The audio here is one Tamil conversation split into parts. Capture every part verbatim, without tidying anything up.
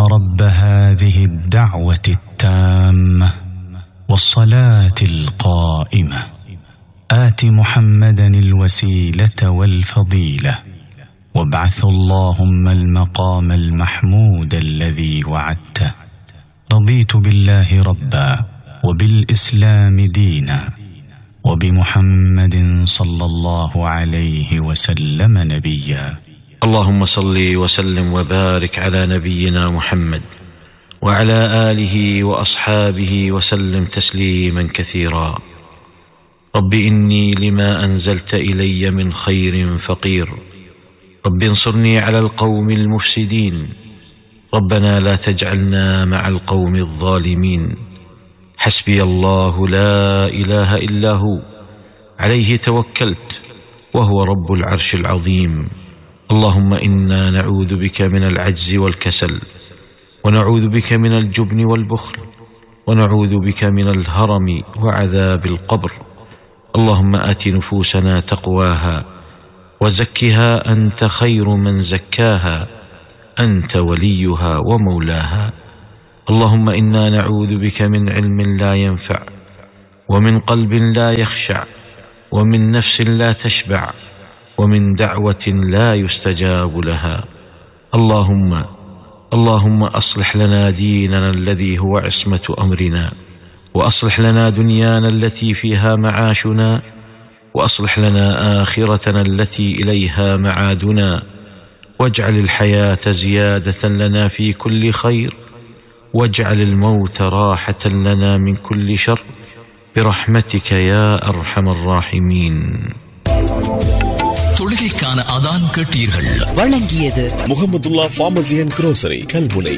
اللهم رب هذه الدعوة التامة والصلاة القائمة آت محمدا الوسيلة والفضيلة وابعث اللهم المقام المحمود الذي وعدته. رضيت بالله ربا وبالإسلام دينا وبمحمد صلى الله عليه وسلم نبيا. اللهم صل وسلم وبارك على نبينا محمد وعلى آله وأصحابه وسلم تسليما كثيرا. رب إني لما أنزلت إلي من خير فقير، رب انصرني على القوم المفسدين، ربنا لا تجعلنا مع القوم الظالمين. حسبي الله لا إله إلا هو عليه توكلت وهو رب العرش العظيم. اللهم إنا نعوذ بك من العجز والكسل، ونعوذ بك من الجبن والبخل، ونعوذ بك من الهرم وعذاب القبر. اللهم آت نفوسنا تقواها وزكها أنت خير من زكاها، أنت وليها ومولاها. اللهم إنا نعوذ بك من علم لا ينفع، ومن قلب لا يخشع، ومن نفس لا تشبع، ومن دعوة لا يستجاب لها. اللهم اللهم أصلح لنا ديننا الذي هو عصمة أمرنا، وأصلح لنا دنيانا التي فيها معاشنا، وأصلح لنا آخرتنا التي إليها معادنا، واجعل الحياة زيادة لنا في كل خير، واجعل الموت راحة لنا من كل شر، برحمتك يا أرحم الراحمين. தொழுகைக்கான அதான் கேட்டீர்கள். வழங்கியது Mahmudullah pharmacy and grocery Kalmunai.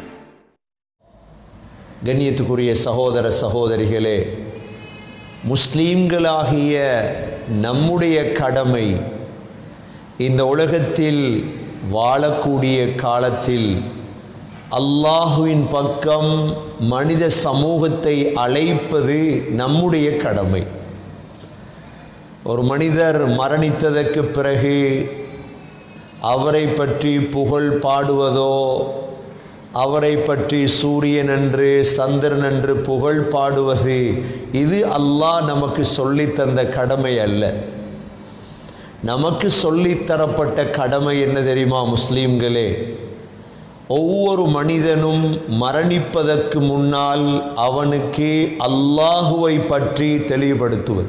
கண்ணியத்துக்குரிய சகோதர சகோதரிகளே, முஸ்லீம்களாகிய நம்முடைய கடமை இந்த உலகத்தில் வாழக்கூடிய காலத்தில் அல்லாஹுவின் பக்கம் மனித சமூகத்தை அழைப்பது நம்முடைய கடமை. ஒரு மனிதர் மரணித்ததற்கு பிறகு அவரை பற்றி புகழ் பாடுவதோ, அவரை பற்றி சூரியன் என்று சந்திரன் என்று புகழ் பாடுவது, இது அல்லாஹ் நமக்கு சொல்லித்தந்த கடமை அல்ல. நமக்கு சொல்லித்தரப்பட்ட கடமை என்ன தெரியுமா முஸ்லீம்களே? ஒவ்வொரு மனிதனும் மரணிப்பதற்கு முன்னால் அவனுக்கு அல்லாஹுவை பற்றி தெளிவுபடுத்துவது,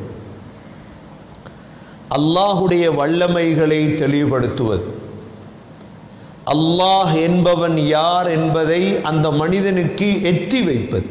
அல்லாஹுடைய வல்லமைகளை தெளிவுபடுத்துவது, அல்லாஹ் என்பவன் யார் என்பதை அந்த மனிதனுக்கு எத்தி வைப்பது.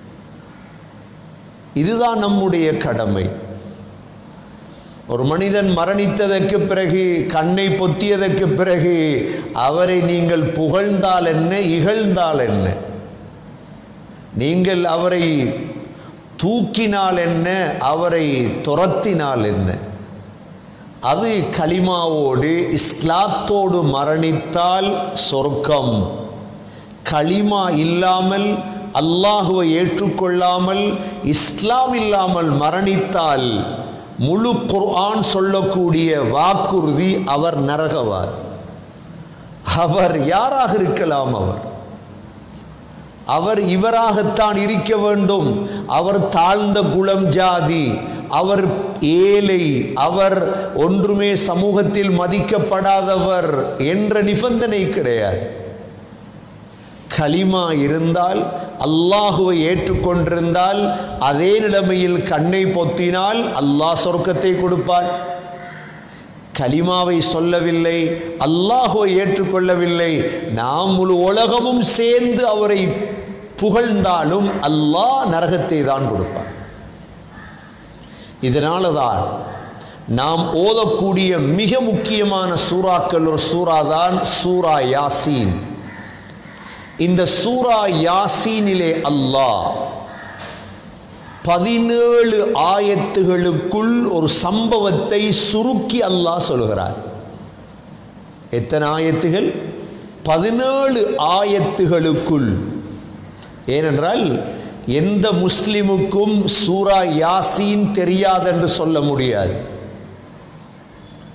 இதுதான் நம்முடைய கடமை. ஒரு மனிதன் மரணித்ததற்கு பிறகு, கண்ணை பொத்தியதற்கு பிறகு அவரை நீங்கள் புகழ்ந்தால் என்ன, இகழ்ந்தால் என்ன, நீங்கள் அவரை தூக்கினால் என்ன, அவரை துரத்தினால் என்ன, அது கலிமாவோடு இஸ்லாத்தோடு மரணித்தால் சொர்க்கம். கலிமா இல்லாமல், அல்லாஹுவை ஏற்றுக்கொள்ளாமல், இஸ்லாம் இல்லாமல் மரணித்தால் முழு குர்ஆன் சொல்லக்கூடிய வாக்குறுதி அவர் நரகவார். அவர் யாராக இருக்கலாம், அவர் அவர் இவராகத்தான் இருக்க வேண்டும். அவர் தாழ்ந்த குலம் ஜாதி, அவர் ஏழை, அவர் ஒன்றுமே சமூகத்தில் மதிக்கப்படாதவர் என்ற நிபந்தனை கிடையாது. கலிமா இருந்தால், அல்லாஹுவை ஏற்றுக்கொண்டிருந்தால், அதே நிலைமையில் கண்ணை பொத்தினால் அல்லாஹ் சொர்க்கத்தை கொடுப்பான். கலிமாவை சொல்லவில்லை, அல்லாஹுவை ஏற்றுக்கொள்ளவில்லை, நாம் முழு உலகமும் சேர்ந்து அவரை புகழ்ந்தாலும் அல்லாஹ் நரகத்தை தான் கொடுப்பார். இதனால தான் நாம் ஓதக்கூடிய மிக முக்கியமான சூறாக்கள் ஒரு சூறா தான் சூரா யாசீன். இந்த சூரா யாசீனிலே அல்லாஹ் பதினேழு ஆயத்துகளுக்குள் ஒரு சம்பவத்தை சுருக்கி அல்லாஹ் சொல்கிறார். எத்தனை ஆயத்துகள்? பதினேழு ஆயத்துகளுக்குள். ஏனென்றால் எந்த முஸ்லிமுக்கும் சூரா யாசீன் தெரியாதென்று சொல்ல முடியாது.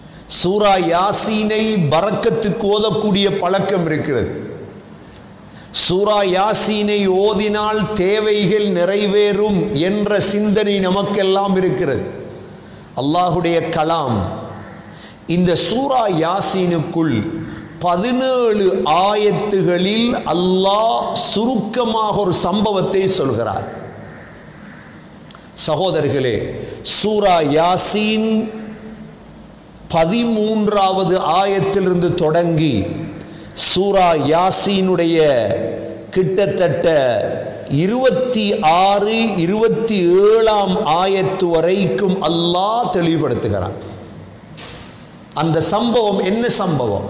சூரா யாசீனை பரக்கத்துக்கு ஓதக்கூடிய பழக்கம் இருக்கிறது. சூரா யாசீனை ஓதினால் தேவைகள் நிறைவேறும் என்ற சிந்தனை நமக்கெல்லாம் இருக்கிறது. அல்லாஹுடைய கலாம். இந்த சூரா யாசீனுக்குள் பதினேழு ஆயத்துகளில் அல்லாஹ் சுருக்கமாக ஒரு சம்பவத்தை சொல்கிறார். சகோதரர்களே, சூரா யாசீன் பதிமூன்றாவது ஆயத்திலிருந்து தொடங்கி சூரா யாசீனுடைய கிட்டத்தட்ட இருபத்தி ஆறு இருபத்தி ஏழாம் ஆயத்து வரைக்கும் அல்லாஹ் தெளிவுபடுத்துகிறான். அந்த சம்பவம் என்ன சம்பவம்?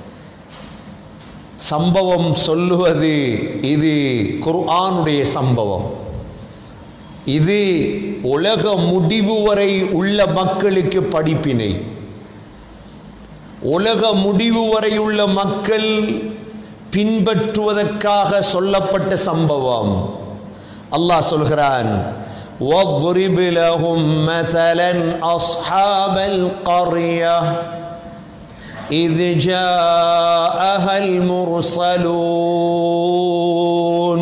சம்பவம் சொல்லுவது இது குர்ஆனுடைய சம்பவம். இது உலக முடிவு வரை உள்ள மக்களுக்கு படிப்பினை. உலக முடிவு வரை உள்ள மக்கள் பின்பற்றுவதற்காக சொல்லப்பட்ட சம்பவம். அல்லாஹ் சொல்கிறான், وَاضْرِبْ لَهُمْ مَثَلًا أَصْحَابَ الْقَرْيَةِ إِذْ جَاءَهَا الْمُرْسَلُونَ.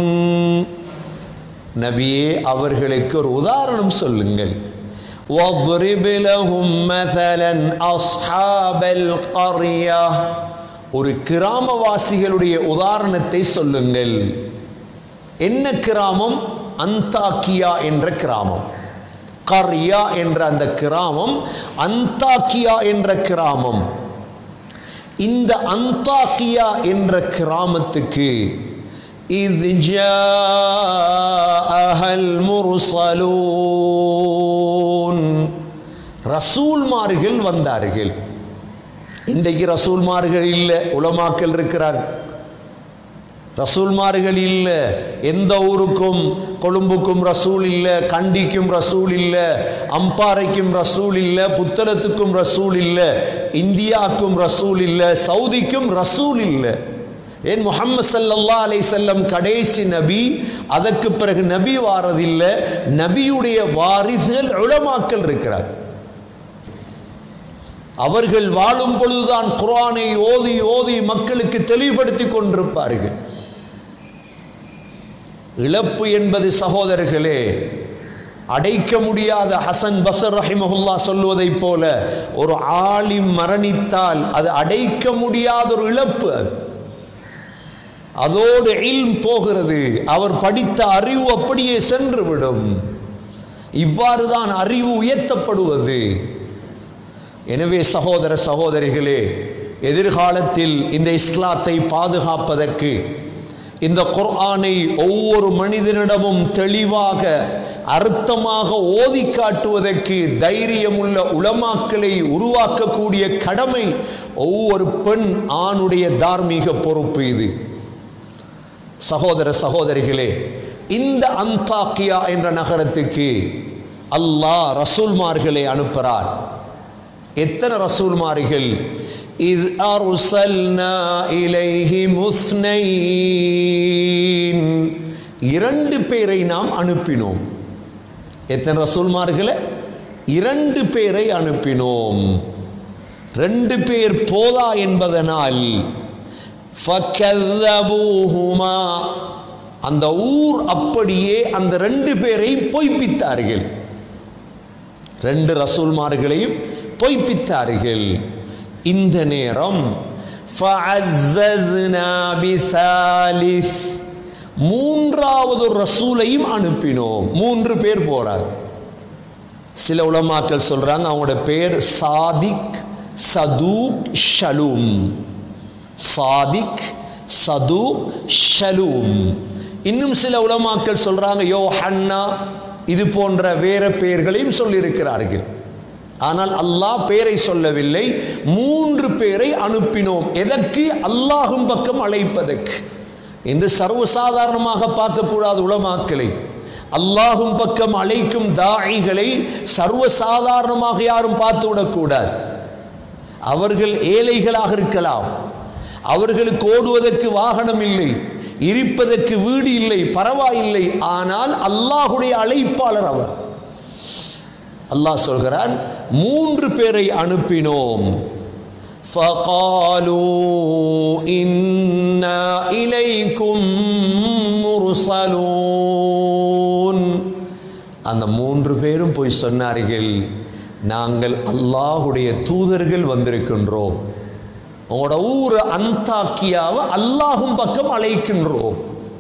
நபியே, அவர்களுக்கு ஒரு உதாரணம் சொல்லுங்கள். وَاضْرِبْ لَهُمْ مَثَلًا أَصْحَابَ الْقَرْيَةِ. ஒரு கிராமவாசிகளுடைய உதாரணத்தை சொல்லுங்கள். என்ன கிராமம்? அந்தாக்கியா என்ற கிராமம். கர்யா என்ற அந்த கிராமம், அந்தாக்கியா என்ற கிராமம். இந்த அந்தாக்கியா என்ற கிராமத்துக்கு இத் ஜாஅஹல் முர்ஸலூன், ரசூல்மார்கள் வந்தார்கள். இன்றைக்கு ரசூல்மார்கள் இல்லை, உலமாக்கள் இருக்கிறார். ரசூல்மார்கள் இல்லை. எந்த ஊருக்கும், கொழும்புக்கும் ரசூல் இல்லை, கண்டிக்கும் ரசூல் இல்லை, அம்பாறைக்கும் ரசூல் இல்லை, புத்தளத்துக்கும் ரசூல் இல்லை, இந்தியாவுக்கும் ரசூல் இல்லை, சவுதிக்கும் ரசூல் இல்லை. ஏன்? முஹம்மது ஸல்லல்லாஹு அலைஹி வஸல்லம் கடைசி நபி. அதற்கு பிறகு நபி வாரதில்லை. நபியுடைய வாரிசுகள் உலமாக்கள் இருக்கிறார். அவர்கள் வாழும் பொழுதுதான் குர்ஆனை ஓதி ஓதி மக்களுக்கு தெளிவுபடுத்தி கொண்டிருப்பார்கள். இழப்பு என்பது சகோதரர்களே அடைக்க முடியாத. ஹசன் பஸ்ர் ரஹிமஹுல்லா சொல்வதை போல, ஒரு ஆலிம் மரணித்தால் அது அடைக்க முடியாத ஒரு இழப்பு. அதோடு இல்ம் போகிறது. அவர் படித்த அறிவு அப்படியே சென்றுவிடும். இவ்வாறுதான் அறிவு உயர்த்தப்படுவது. எனவே சகோதர சகோதரிகளே, எதிர்காலத்தில் இந்த இஸ்லாத்தை பாதுகாப்பதற்கு, இந்த குர்ஆனை ஒவ்வொரு மனிதனிடமும் தெளிவாக அர்த்தமாக ஓதி காட்டுவதற்கு தைரியமுள்ள உலமாக்களை உருவாக்கக்கூடிய கடமை ஒவ்வொரு பெண் ஆணுடைய தார்மீக பொறுப்பு இது. சகோதர சகோதரிகளே, இந்த அந்தாக்கியா என்ற நகரத்துக்கு அல்லாஹ் ரசூல்மார்களை அனுப்புகிறார். எத்தனை ரசூல்மார்கள்? இஸ் அர்ஸல்னா இலைஹிம் உஸ்னைன், இரண்டு பேரை நாம் அனுப்பினோம். எத்தனை ரசூல்மார்களை? இரண்டு பேரை அனுப்பினோம். ரெண்டு பேர் போதா என்பதனால் ஃபக்கல்லபூஹுமா, அந்த ஊர் அப்படியே அந்த ரெண்டு பேரை பொய்ப்பித்தார்கள். ரெண்டு ரசூல்மார்களையும் பொய்ப்பித்தார்கள். இந்த நேரம் ஃபஅஸ்ஸஸ்னா பிசாலிஸ், மூன்றாவது ரசூலையும் அனுப்பினோம். மூன்று பேர் போறாங்க. சில உலமாக்கள் சொல்றாங்க அவங்களோட பேர் சாதிக், சதூக், ஷலூம். சாதிக், சதூக், ஷலூம். இன்னும் சில உலமாக்கள் சொல்றாங்க யோஹன்னா, இது போன்ற வேற பெயர்களையும் சொல்லியிருக்கிறார்கள். ஆனால் அல்லாஹ் பேரை சொல்லவில்லை. மூன்று பேரை அனுப்பினோம். எதற்கு? அல்லாஹும் பக்கம் அழைப்பதற்கு. என்று சர்வசாதாரணமாக பார்க்கக்கூடாது உலமாக்களை. அல்லாஹும் பக்கம் அழைக்கும் தாயிகளை சர்வசாதாரணமாக யாரும் பார்த்து விடக்கூடாது. அவர்கள் ஏழைகளாக இருக்கலாம், அவர்களுக்கு ஓடுவதற்கு வாகனம் இல்லை, இருப்பதற்கு வீடு இல்லை, பரவாயில்லை. ஆனால் அல்லாஹுடைய அழைப்பாளர் அவர். அல்லாஹ் சொல்கிறான் மூன்று பேரை அனுப்பினோம். فقالوا إنا إليكم مرسلون. அந்த மூன்று பேரும் போய் சொன்னார்கள், நாங்கள் அல்லாஹ்வுடைய தூதர்கள் வந்திருக்கின்றோம், உங்களோட ஊர் அந்தாக்கியாவை அல்லாஹ்வின் பக்கம் அழைக்கின்றோம்.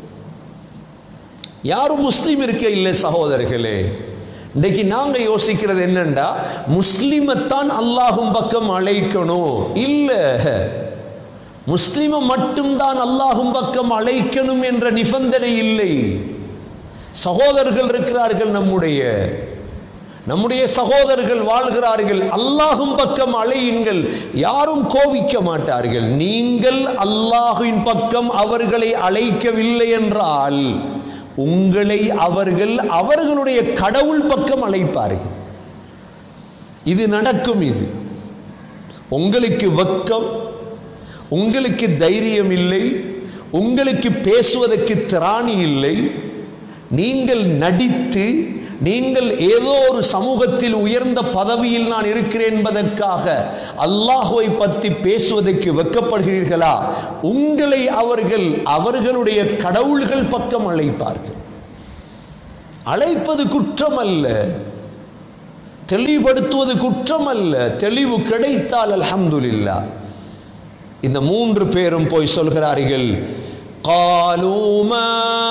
யாரும் முஸ்லீம் இருக்க இல்லை சகோதரர்களே. இன்றைக்கு நாங்க யோசிக்கிறது என்னண்டா, முஸ்லிமைத்தான் அல்லாஹ்வின் பக்கம் அழைக்கணும் இல்ல, முஸ்லிமை மட்டும்தான் அல்லாஹ்வின் பக்கம் அழைக்கணும் என்ற நிபந்தனை இல்லை. சகோதரர்கள் இருக்கிறார்கள், நம்முடைய நம்முடைய சகோதரர்கள் வாழ்கிறார்கள், அல்லாஹ்வின் பக்கம் அழையுங்கள், யாரும் கோவிக்க மாட்டார்கள். நீங்கள் அல்லாஹ்வின் பக்கம் அவர்களை அழைக்கவில்லை என்றால் உங்களை அவர்கள் அவர்களுடைய கடவுள் பக்கம் அழைப்பார்கள். இது நடக்கும். இது உங்களுக்கு வெட்கம், உங்களுக்கு தைரியம் இல்லை, உங்களுக்கு பேசுவதற்கு திராணி இல்லை. நீங்கள் நடித்து நீங்கள் ஏதோ ஒரு சமூகத்தில் உயர்ந்த பதவியில் நான் இருக்கிறேன் என்பதற்காக அல்லாஹ்வை பற்றி பேசுவதற்கு வெட்கப்படுகிறீர்களா? உங்களை அவர்கள் அவர்களுடைய கடவுள்கள் பக்கம் அழைப்பார்கள். அழைப்பது குற்றம் அல்ல, தெளிவுபடுத்துவது குற்றம் அல்ல. தெளிவு கிடைத்தால் அல்ஹம்துலில்லாஹ். இந்த மூன்று பேரும் போய் சொல்கிறார்கள், قالوا ما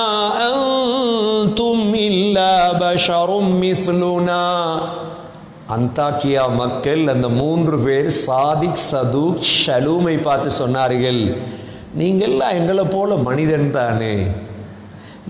أنتم إلا بشر مثلنا. அந்தாக்கியா மக்கள் அந்த மூன்று பேர் சாதிக் சதுக் ஷலூமை பார்த்து சொன்னார்கள், நீங்கள்லாம் எங்களை போல மனிதன் தானே,